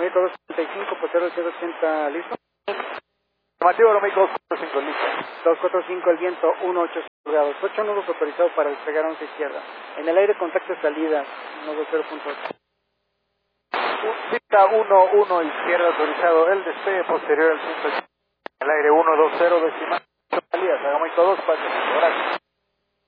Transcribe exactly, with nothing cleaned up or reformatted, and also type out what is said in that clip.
México dos treinta y cinco, posterior ciento ochenta, listo. Informativo Aeroméxico dos cuatro cinco, listo. dos cuatro cinco, el viento uno ocho grados, ocho nudos autorizados para despegar once izquierda. En el aire contacto de salida, nudo cero punto ocho. Cita uno uno izquierda autorizado, el despegue posterior al ciento ochenta. En el aire uno dos cero decimal, salidas, Aeroméxico dos cuatro cinco, gracias.